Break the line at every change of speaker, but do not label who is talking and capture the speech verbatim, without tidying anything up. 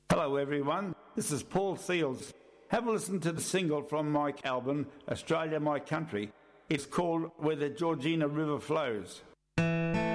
Hello everyone, this is Paul Seals. Have a listen to the single from my album, Australia My Country. It's called Where the Georgina River Flows.